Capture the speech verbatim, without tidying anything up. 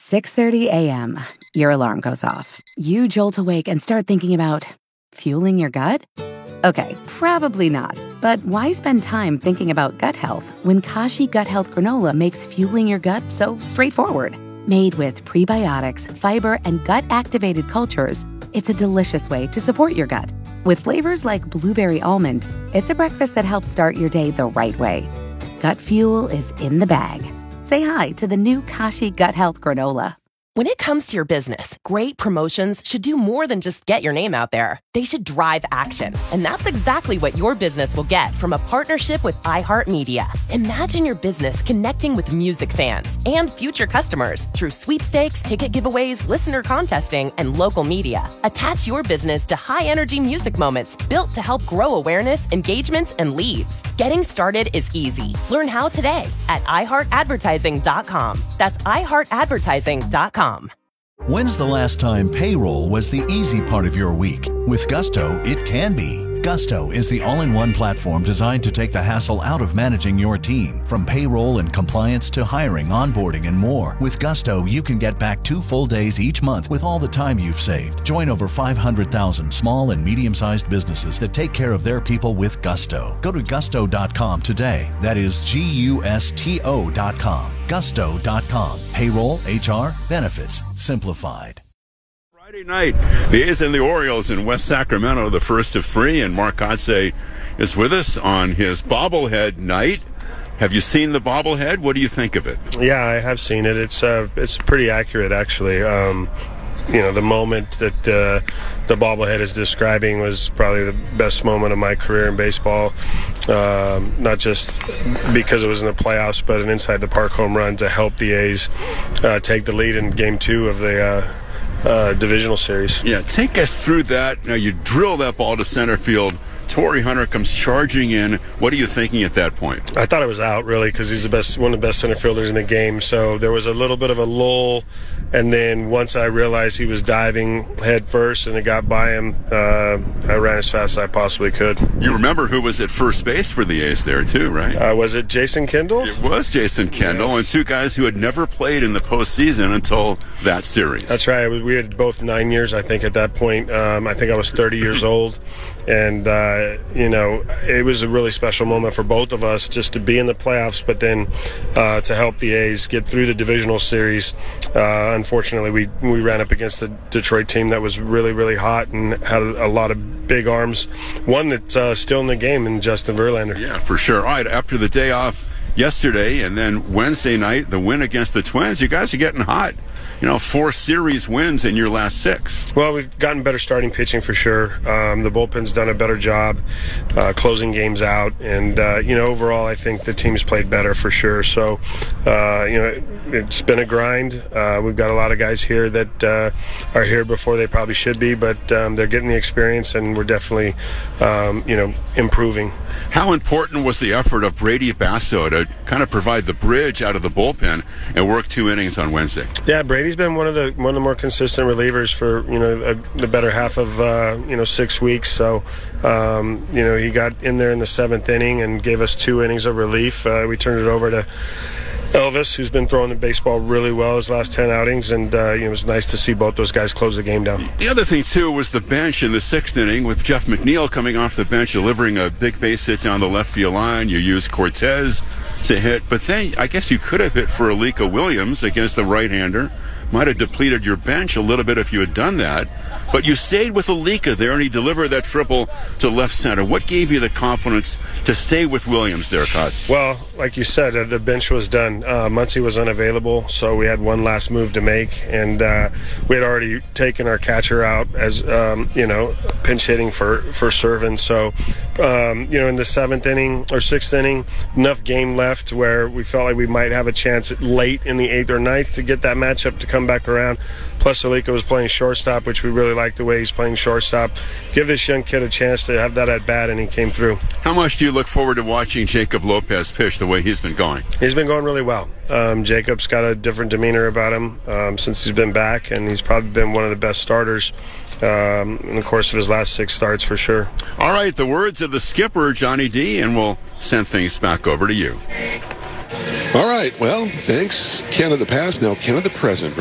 six thirty a.m., your alarm goes off. You jolt awake and start thinking about fueling your gut? Okay, probably not. But why spend time thinking about gut health when Kashi Gut Health Granola makes fueling your gut so straightforward? Made with prebiotics, fiber, and gut-activated cultures, it's a delicious way to support your gut. With flavors like blueberry almond, it's a breakfast that helps start your day the right way. Gut fuel is in the bag. Say hi to the new Kashi Gut Health Granola. When it comes to your business, great promotions should do more than just get your name out there. They should drive action. And that's exactly what your business will get from a partnership with iHeartMedia. Imagine your business connecting with music fans and future customers through sweepstakes, ticket giveaways, listener contesting, and local media. Attach your business to high-energy music moments built to help grow awareness, engagements, and leads. Getting started is easy. Learn how today at i heart advertising dot com. That's i heart advertising dot com. When's the last time payroll was the easy part of your week? With Gusto, it can be. Gusto is the all-in-one platform designed to take the hassle out of managing your team. From payroll and compliance to hiring, onboarding, and more. With Gusto, you can get back two full days each month with all the time you've saved. Join over five hundred thousand small and medium-sized businesses that take care of their people with Gusto. Go to gusto dot com today. That is G U S T O dot com. gusto dot com. Payroll, H R, benefits, simplified. Friday night, the A's and the Orioles in West Sacramento, the first of three, and Mark Kotsay is with us on his bobblehead night. Have you seen the bobblehead? What do you think of it? Yeah, I have seen it. It's uh, it's pretty accurate, actually. Um, you know, the moment that uh, the bobblehead is describing was probably the best moment of my career in baseball. Um, not just because it was in the playoffs, but an inside the park home run to help the A's uh, take the lead in Game Two of the uh, uh, divisional series. Yeah, take us through that. Now you drill that ball to center field. Torrey Hunter comes charging in. What are you thinking at that point? I thought it was out, really, because he's the best, one of the best center fielders in the game. So there was a little bit of a lull, and then once I realized he was diving head first and it got by him, uh, I ran as fast as I possibly could. You remember who was at first base for the A's there, too, right? Uh, was it Jason Kendall? It was Jason Kendall, yes. And two guys who had never played in the postseason until that series. That's right. We had both nine years, I think, at that point. Um, I think I was thirty years old. And, uh, you know, it was a really special moment for both of us just to be in the playoffs, but then uh, to help the A's get through the divisional series. Uh, unfortunately, we, we ran up against the Detroit team that was really, really hot and had a, a lot of big arms. One that's uh, still in the game in Justin Verlander. Yeah, for sure. All right, after the day off yesterday and then Wednesday night, the win against the Twins, you guys are getting hot. You know, four series wins in your last six. Well, we've gotten better starting pitching for sure. Um, the bullpen's done a better job uh, closing games out. And, uh, you know, overall, I think the team's played better for sure. So, uh, you know, it, it's been a grind. Uh, we've got a lot of guys here that uh, are here before they probably should be, but um, they're getting the experience, and we're definitely, um, you know, improving. How important was the effort of Brady Basso to kind of provide the bridge out of the bullpen and work two innings on Wednesday? Yeah, Brady's been one of the one of the more consistent relievers for you know a, the better half of uh, you know six weeks. So um, you know he got in there in the seventh inning and gave us two innings of relief. Uh, we turned it over to Elvis, who's been throwing the baseball really well his last ten outings, and uh, you know, it was nice to see both those guys close the game down. The other thing, too, was the bench in the sixth inning with Jeff McNeil coming off the bench, delivering a big base hit down the left field line. You used Cortez to hit, but then I guess you could have hit for Alika Williams against the right-hander. Might have depleted your bench a little bit if you had done that. But you stayed with Alika there, and he delivered that triple to left center. What gave you the confidence to stay with Williams there, Cots? Well, like you said, uh, the bench was done. Uh, Muncy was unavailable, so we had one last move to make. And uh, we had already taken our catcher out as, um, you know, pinch hitting for, for Servin. So, um, you know, in the seventh inning or sixth inning, enough game left where we felt like we might have a chance late in the eighth or ninth to get that matchup to come back around. Plus, Alika was playing shortstop, which we really like the way he's playing shortstop. Give this young kid a chance to have that at bat, and he came through. How much do you look forward to watching Jacob Lopez pitch the way he's been going? He's been going really well. Um, Jacob's got a different demeanor about him um, since he's been back, and he's probably been one of the best starters um, in the course of his last six starts for sure. All right, the words of the skipper, Johnny D, and we'll send things back over to you. All right, well, thanks, Ken of the past, now Ken of the present.